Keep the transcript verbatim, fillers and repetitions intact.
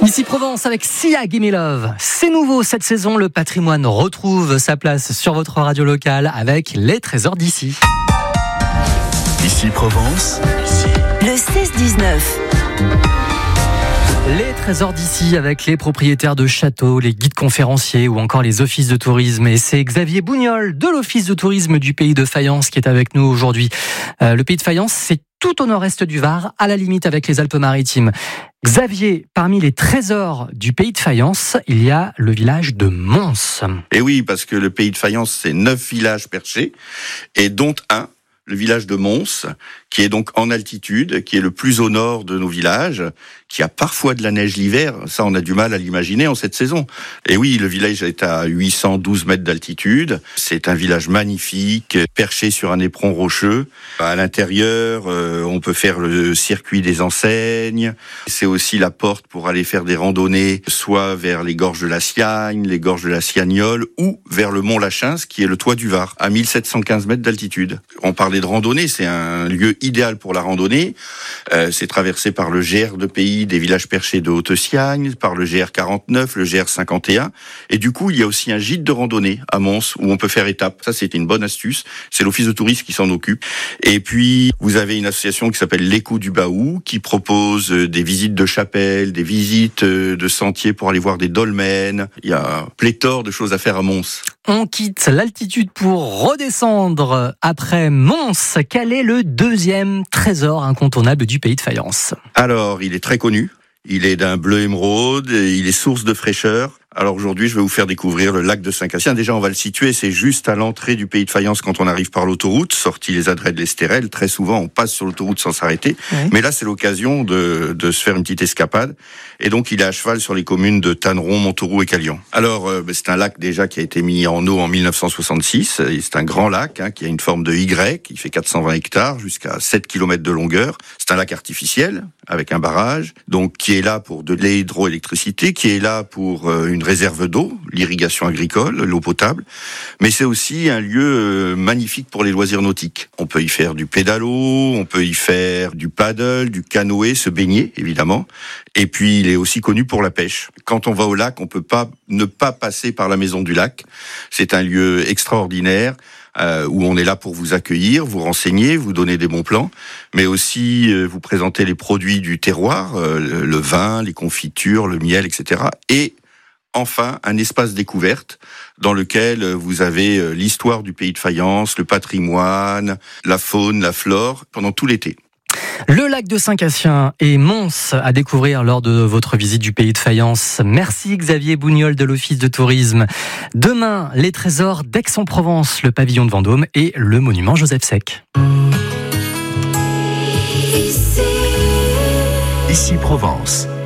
Ici Provence avec Sia Gimme Love. C'est nouveau cette saison, le patrimoine retrouve sa place sur votre radio locale avec les trésors d'ici. Ici Provence, le seize dix-neuf. Les trésors d'ici avec les propriétaires de châteaux, les guides conférenciers ou encore les offices de tourisme. Et c'est Xavier Bougnol de l'office de tourisme du pays de Fayence qui est avec nous aujourd'hui. Euh, le pays de Fayence, c'est tout au nord-est du Var, à la limite avec les Alpes-Maritimes. Xavier, parmi les trésors du pays de Fayence, il y a le village de Mons. Et oui, parce que le pays de Fayence, c'est neuf villages perchés, et dont un, le village de Mons, qui est donc en altitude, qui est le plus au nord de nos villages, qui a parfois de la neige l'hiver. Ça, on a du mal à l'imaginer en cette saison. Et oui, le village est à huit cent douze mètres d'altitude. C'est un village magnifique, perché sur un éperon rocheux. À l'intérieur, euh, on peut faire le circuit des enseignes. C'est aussi la porte pour aller faire des randonnées, soit vers les gorges de la Siagne, les gorges de la Siagnole, ou vers le mont Lachins, qui est le toit du Var, à mille sept cent quinze mètres d'altitude. On parlait de randonnée, c'est un lieu idéal pour la randonnée. Euh, c'est traversé par le G R de pays des villages perchés de Haute-Siagne, par le G R quarante-neuf, le G R cinquante et un. Et du coup, il y a aussi un gîte de randonnée à Mons où on peut faire étape. Ça, c'était une bonne astuce. C'est l'office de tourisme qui s'en occupe. Et puis, vous avez une association qui s'appelle l'Écho du Baou qui propose des visites de chapelles, des visites de sentiers pour aller voir des dolmens. Il y a pléthore de choses à faire à Mons. On quitte l'altitude pour redescendre après Mons. Quel est le deuxième trésor incontournable du pays de Fayence ? Alors, il est très connu. Il est d'un bleu émeraude, il est source de fraîcheur. Alors aujourd'hui, je vais vous faire découvrir le lac de Saint-Cassien. Déjà, on va le situer, c'est juste à l'entrée du pays de Fayence quand on arrive par l'autoroute, sortie les Adrets de l'Estérel. Très souvent, on passe sur l'autoroute sans s'arrêter. Oui. Mais là, c'est l'occasion de, de se faire une petite escapade. Et donc, il est à cheval sur les communes de Tanneron, Montauroux et Calion. Alors, euh, c'est un lac déjà qui a été mis en eau en mille neuf cent soixante-six. Et c'est un grand lac hein, qui a une forme de Y, qui fait quatre cent vingt hectares, jusqu'à sept kilomètres de longueur. C'est un lac artificiel, avec un barrage, donc qui est là pour de l'hydroélectricité, qui est là pour euh, une réserve d'eau, l'irrigation agricole, l'eau potable, mais c'est aussi un lieu magnifique pour les loisirs nautiques. On peut y faire du pédalo, on peut y faire du paddle, du canoë, se baigner évidemment, et puis il est aussi connu pour la pêche. Quand on va au lac, on peut pas ne pas passer par la maison du lac. C'est un lieu extraordinaire. Euh, où on est là pour vous accueillir, vous renseigner, vous donner des bons plans, mais aussi euh, vous présenter les produits du terroir, euh, le, le vin, les confitures, le miel, et cetera. Et enfin, un espace découverte dans lequel vous avez l'histoire du pays de Fayence, le patrimoine, la faune, la flore, pendant tout l'été. Le lac de Saint-Cassien et Mons à découvrir lors de votre visite du pays de Fayence. Merci Xavier Bougnol de l'Office de tourisme. Demain, les trésors d'Aix-en-Provence, le pavillon de Vendôme et le monument Joseph Sec. Ici Provence.